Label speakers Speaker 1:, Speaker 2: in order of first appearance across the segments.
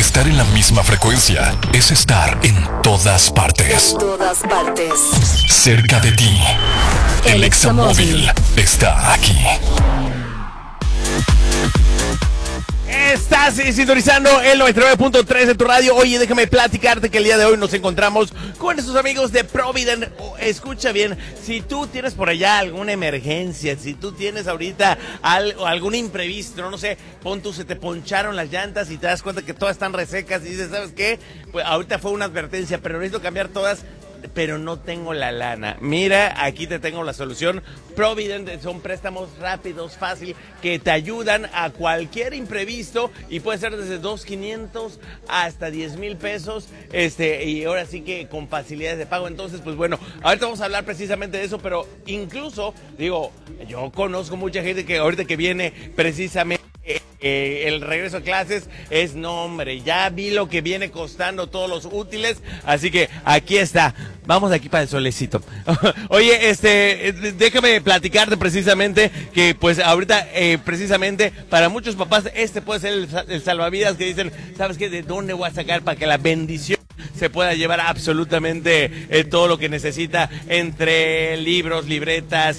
Speaker 1: Estar en la misma frecuencia es estar en todas partes.
Speaker 2: En todas partes.
Speaker 1: Cerca de ti. El Examóvil está aquí.
Speaker 3: Estás sintonizando el 99.3 de tu radio. Oye, déjame platicarte que el día de hoy nos encontramos con nuestros amigos de Provident. Escucha bien, si tú tienes por allá alguna emergencia, si tú tienes ahorita algún imprevisto, no sé, pon tú, se te poncharon las llantas y te das cuenta que todas están resecas y dices, ¿sabes qué? Pues ahorita fue una advertencia, pero necesito cambiar todas, pero no tengo la lana. Mira, aquí te tengo la solución. Provident son préstamos rápidos, fácil, que te ayudan a cualquier imprevisto y puede ser desde 2,500 hasta 10,000 pesos, y ahora sí que con facilidades de pago. Entonces, pues bueno, ahorita vamos a hablar precisamente de eso, pero incluso, digo, yo conozco mucha gente que ahorita que viene precisamente el regreso a clases es, no hombre, ya vi lo que viene costando todos los útiles, así que aquí está, vamos aquí para el solecito. Oye, déjame platicarte precisamente que pues ahorita precisamente para muchos papás puede ser el salvavidas, que dicen, ¿sabes qué? ¿De dónde voy a sacar para que la bendición se pueda llevar absolutamente todo lo que necesita, entre libros, libretas,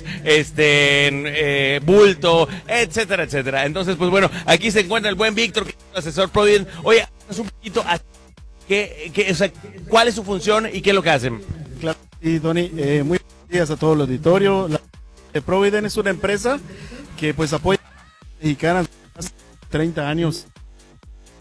Speaker 3: bulto, etcétera, etcétera? Entonces, pues bueno, aquí se encuentra el buen Víctor, que es el asesor Provident. Oye, háblanos un poquito o sea, ¿cuál es su función y qué es lo que hacen?
Speaker 4: Claro, y Tony, muy buenos días a todo el auditorio. Provident es una empresa que pues apoya a mexicanas hace 30 años.